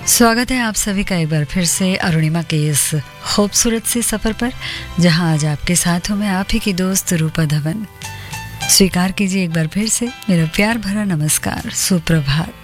स्वागत है आप सभी का एक बार फिर से अरुणिमा के इस खूबसूरत से सफ़र पर, जहां आज आपके साथ हूं मैं आप ही की दोस्त रूपा धवन। स्वीकार कीजिए एक बार फिर से मेरा प्यार भरा नमस्कार, सुप्रभात।